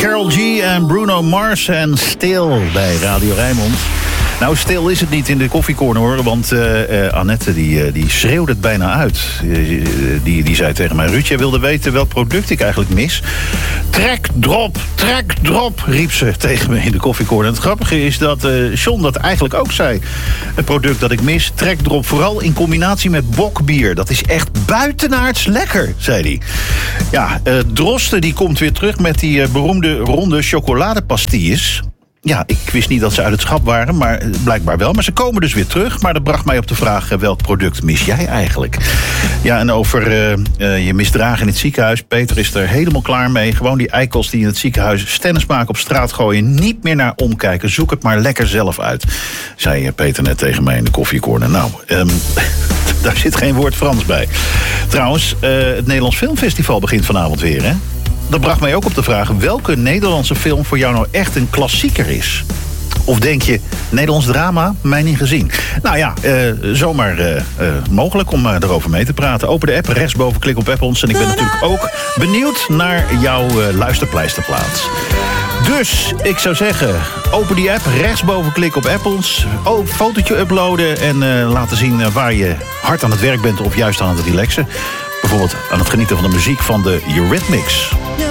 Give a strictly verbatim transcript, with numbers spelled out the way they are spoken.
Karol G en Bruno Mars en Stil bij Radio Rijnmond. Nou, stil is het niet in de koffiecorner, hoor. Want uh, uh, Annette die, uh, die schreeuwde het bijna uit. Uh, die, die zei tegen mij: Ruud, jij wilde weten welk product ik eigenlijk mis. Trek, drop, trek, drop, riep ze tegen me in de koffiecorner. En het grappige is dat uh, John dat eigenlijk ook zei. Het product dat ik mis, trek, drop, vooral in combinatie met bokbier. Dat is echt buitenaards lekker, zei hij. Ja, uh, Drosten die komt weer terug met die uh, beroemde ronde chocoladepastilles. Ja, ik wist niet dat ze uit het schap waren, maar blijkbaar wel. Maar ze komen dus weer terug. Maar dat bracht mij op de vraag: welk product mis jij eigenlijk? Ja, en over uh, uh, je misdragen in het ziekenhuis. Peter is er helemaal klaar mee. Gewoon die eikels die in het ziekenhuis stennis maken, op straat gooien. Niet meer naar omkijken. Zoek het maar lekker zelf uit, zei Peter net tegen mij in de koffiecorner. Nou, um, daar zit geen woord Frans bij. Trouwens, uh, het Nederlands Filmfestival begint vanavond weer, hè? Dat bracht mij ook op de vraag: welke Nederlandse film voor jou nou echt een klassieker is? Of denk je, Nederlands drama, mij niet gezien? Nou ja, uh, zomaar uh, uh, mogelijk om uh, erover mee te praten. Open de app, rechtsboven, klik op Appels. En ik ben natuurlijk ook benieuwd naar jouw uh, luisterpleisterplaats. Dus, ik zou zeggen, open die app, rechtsboven, klik op Apples. Oh, fotootje uploaden en uh, laten zien uh, waar je hard aan het werk bent of juist aan het relaxen. Bijvoorbeeld aan het genieten van de muziek van de Eurythmics.